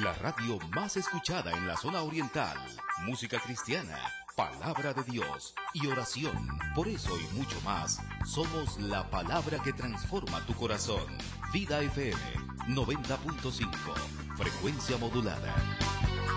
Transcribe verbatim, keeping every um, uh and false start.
la radio más escuchada en la zona oriental. Música cristiana, palabra de Dios y oración. Por eso y mucho más, somos la palabra que transforma tu corazón. Vida F M noventa punto cinco, frecuencia modulada.